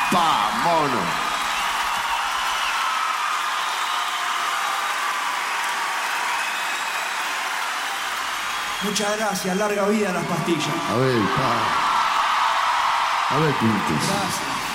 Pa, mono. Muchas gracias, larga vida a las pastillas. A ver, pa. A ver, Pintes. Gracias.